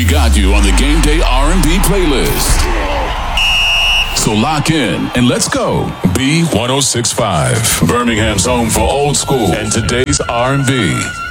got you on the Game Day R&B playlist. So lock in and let's go. B1065, Birmingham's home for old school and today's R&B.